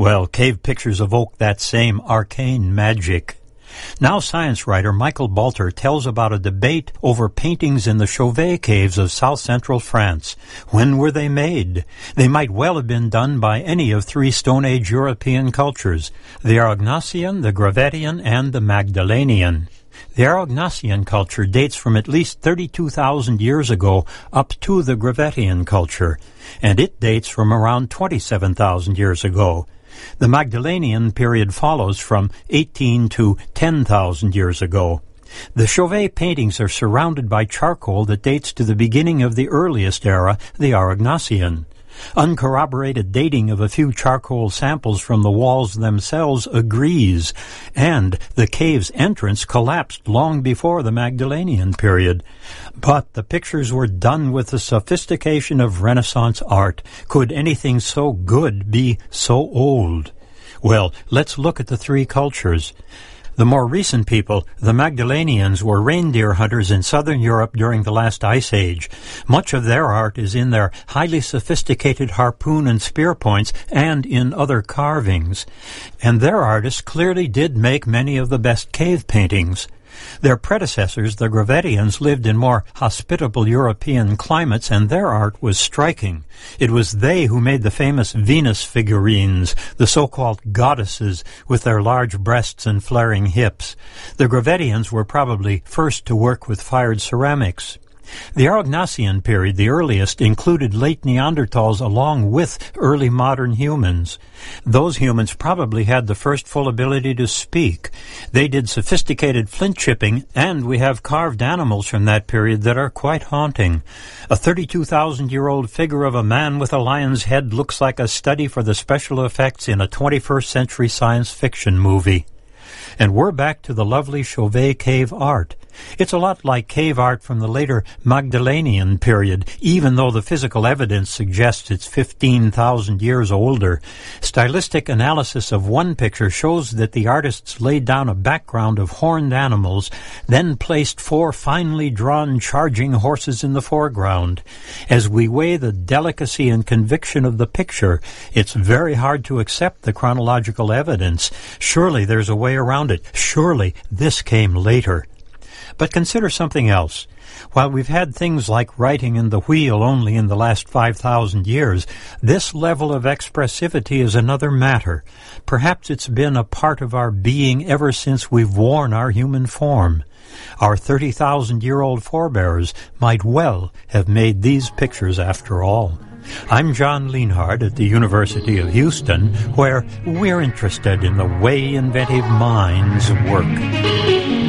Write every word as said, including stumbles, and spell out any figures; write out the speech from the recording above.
Well, cave pictures evoke that same arcane magic. Now science writer Michael Balter tells about a debate over paintings in the Chauvet caves of south-central France. When were they made? They might well have been done by any of three Stone Age European cultures, the Aurignacian, the Gravettian, and the Magdalenian. The Aurignacian culture dates from at least thirty-two thousand years ago up to the Gravettian culture, and it dates from around twenty-seven thousand years ago. The Magdalenian period follows from eighteen to ten thousand years ago. The Chauvet paintings are surrounded by charcoal that dates to the beginning of the earliest era, the Aurignacian. Uncorroborated dating of a few charcoal samples from the walls themselves agrees, and the cave's entrance collapsed long before the Magdalenian period. But the pictures were done with the sophistication of Renaissance art. Could anything so good be so old? Well, let's look at the three cultures. The more recent people, the Magdalenians, were reindeer hunters in southern Europe during the last ice age. Much of their art is in their highly sophisticated harpoon and spear points and in other carvings. And their artists clearly did make many of the best cave paintings. Their predecessors, the Gravettians, lived in more hospitable European climates, and their art was striking. It was they who made the famous Venus figurines, the so-called goddesses, with their large breasts and flaring hips. The Gravettians were probably first to work with fired ceramics. The Aurignacian period, the earliest, included late Neanderthals along with early modern humans. Those humans probably had the first full ability to speak. They did sophisticated flint chipping, and we have carved animals from that period that are quite haunting. A thirty-two thousand year old figure of a man with a lion's head looks like a study for the special effects in a twenty-first century science fiction movie. And we're back to the lovely Chauvet cave art. It's a lot like cave art from the later Magdalenian period, even though the physical evidence suggests it's fifteen thousand years older. Stylistic analysis of one picture shows that the artists laid down a background of horned animals, then placed four finely drawn charging horses in the foreground. As we weigh the delicacy and conviction of the picture, it's very hard to accept the chronological evidence. Surely there's a way around it. Surely this came later. But consider something else. While we've had things like writing and the wheel only in the last five thousand years, this level of expressivity is another matter. Perhaps it's been a part of our being ever since we've worn our human form. Our thirty thousand year old forebears might well have made these pictures after all. I'm John Lienhard at the University of Houston, where we're interested in the way inventive minds work.